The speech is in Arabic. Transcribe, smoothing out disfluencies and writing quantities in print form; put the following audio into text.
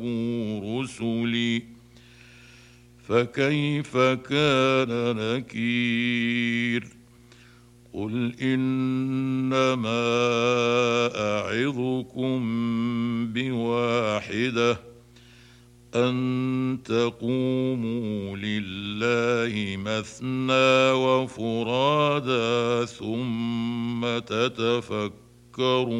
رسلي فكيف كان نكير قل إنما أعظكم بواحدة أن تقوموا لله مثنى وفرادى ثم تتفكروا